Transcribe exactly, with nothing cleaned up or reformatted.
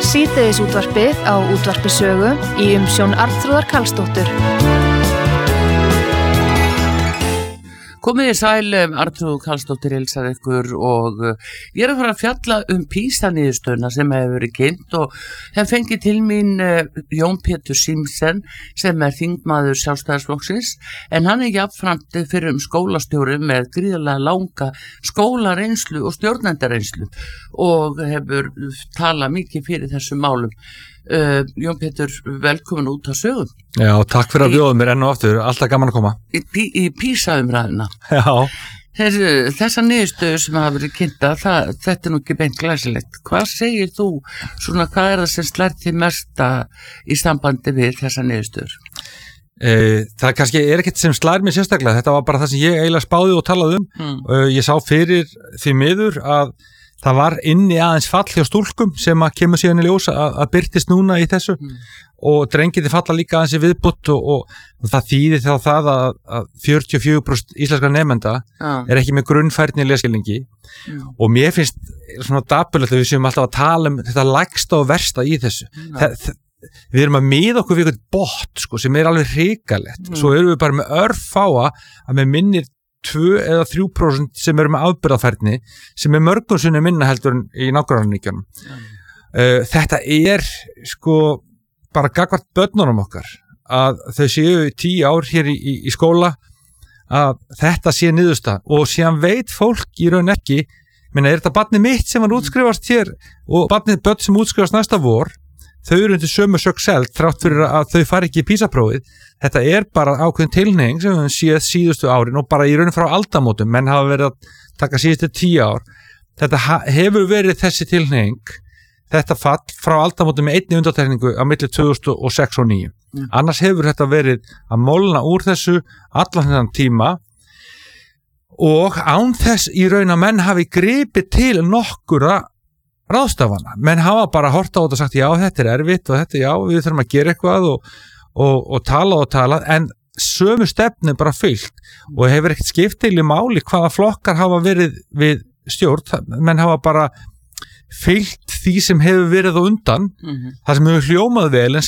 Síðdegisútvarpið á Útvarpi Sögu í umsjón Arnþrúðar Karlsdóttur. Komið í sæl, Arnþrúður Karlsdóttir heilsar ykkur og ég er að fara að fjalla um PISA-niðurstöðuna sem hefur verið kynnt og hef fengið til mín Jón Pétur Simsen sem er þingmaður Sjálfstæðisflokksins en hann er jafnframt fyrir um skólastjóri með gríðarlega langa skólareynslu og stjórnendareynslu og hefur talað mikið fyrir þessum málum. Uh, Jón Pétur, velkomin út á Sögu. Já, takk fyrir að bjóða mér enn og aftur, alltaf gaman að koma. Í, í PISA-umræðuna. Já. Þessi, þessa niðurstöðu sem hafa verið kynnta, það, þetta er nú ekki beint glæsilegt. Hvað segir þú, svona hvað er það sem slær þig mesta í sambandi við þessa niðurstöður? E, það kannski er ekkert sem slær mér sérstaklega, þetta var bara það sem ég eiginlega spáði og talaði um. Mm. Uh, ég sá fyrir því miður að það var inni aðeins fall hjá stúlkum sem að kemur síðan í ljós að, að byrtist núna í þessu mm. og drengirnir falla líka aðeins í viðbútt og, og, og það þýðir þá það að, að fjörutíu og fjögur prósent íslenskra nemenda ah. er ekki með grunnfærni í lesskilningi mm. og mér finnst svona dapurlegt að við séum alltaf að tala um þetta lægsta og versta í þessu. Mm. Það, það, við erum að miða okkur við eitthvað bot sko, sem er alveg hrikalegt. Mm. Svo erum við bara með örfáa að með minnir tvö eða þrjú prósent sem eru með afbyrðafærni sem er mörgum sinni minna heldur en í nágrannaríkjunum. Mm. Uh, þetta er sko bara gagnvart börnunum okkar að þau séu tíu ár hér í, í, í skóla að þetta sé niðurstaðan og síðan veit fólk í raun ekki, minna er þetta barnið mitt sem var útskrifast hér og barnið börn sem útskrifast næsta vor, þau eru undir sömu sök selt þrátt fyrir að þau fari ekki í PISA-prófið. Þetta er bara ákveðin tilhneiging sem við séð síðustu árin og bara í raun frá aldamótum, menn hafa verið að taka síðustu tíu ár. Þetta hefur verið þessi tilhneiging, þetta fall frá aldamótum með einni undantekningu á milli tvö þúsund og sex og níu. Mm. Annars hefur þetta verið að molna úr þessu allan þennan tíma og án þess í raun að menn hafi gripið til nokkura ráðstafana. Menn hafa bara hort á þetta og sagt já þetta er erfitt og þetta já við þurfum að gera eitthvað og Og, og tala og tala, en sömu stefnu bara fylgt og hefur ekkert skipt til í máli hvaða flokkar hafa verið við stjórn, menn hafa bara fylgt því sem hefur verið á undan, mm-hmm. það sem hefur hljómað vel en